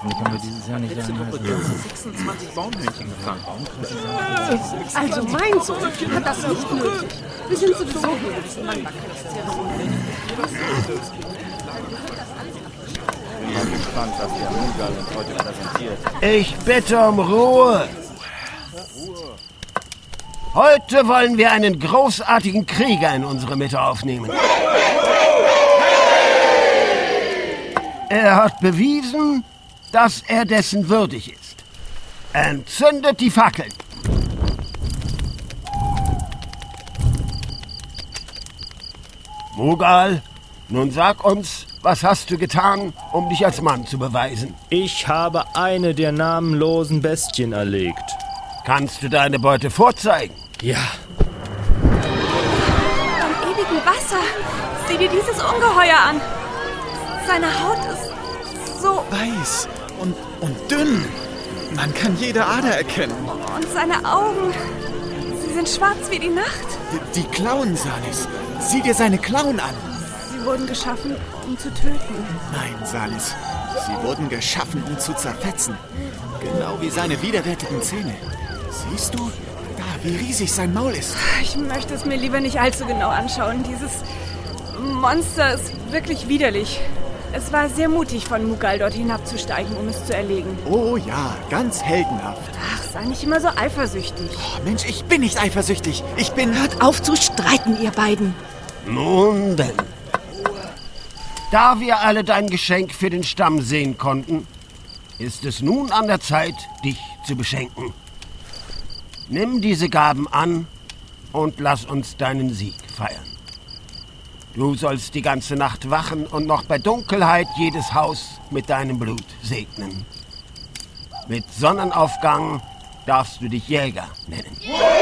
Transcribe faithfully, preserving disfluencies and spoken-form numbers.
können wir dieses Jahr nicht letzte Woche sechsundzwanzig Baumhörnchen gefangen. Also mein Sohn hat das nicht nötig. Wir sind sowieso hier. Ich bin gespannt, was der Mughal uns heute präsentiert. Ich bitte um Ruhe. Heute wollen wir einen großartigen Krieger in unsere Mitte aufnehmen. Er hat bewiesen, dass er dessen würdig ist. Entzündet die Fackeln. Mughal, nun sag uns, was hast du getan, um dich als Mann zu beweisen? Ich habe eine der namenlosen Bestien erlegt. Kannst du deine Beute vorzeigen? Ja. Am ewigen Wasser. Sieh dir dieses Ungeheuer an. Seine Haut ist so... Weiß und, und dünn. Man kann jede Ader erkennen. Und seine Augen. Sie sind schwarz wie die Nacht. Die, die Klauen, Salis. Sieh dir seine Klauen an. Sie wurden geschaffen, um zu töten. Nein, Salis. Sie wurden geschaffen, um zu zerfetzen. Genau wie seine widerwärtigen Zähne. Siehst du? Da, wie riesig sein Maul ist. Ich möchte es mir lieber nicht allzu genau anschauen. Dieses Monster ist wirklich widerlich. Es war sehr mutig von Mughal, dort hinabzusteigen, um es zu erlegen. Oh ja, ganz heldenhaft. Ach, sei nicht immer so eifersüchtig. Oh, Mensch, ich bin nicht eifersüchtig. Ich bin... Hört auf zu streiten, ihr beiden. Nun denn. Da wir alle dein Geschenk für den Stamm sehen konnten, ist es nun an der Zeit, dich zu beschenken. Nimm diese Gaben an und lass uns deinen Sieg feiern. Du sollst die ganze Nacht wachen und noch bei Dunkelheit jedes Haus mit deinem Blut segnen. Mit Sonnenaufgang darfst du dich Jäger nennen.